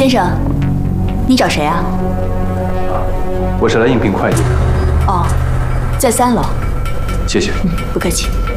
先生，你找谁啊？ 我是来应聘会计的。 哦，在3楼。 谢谢。 不客气。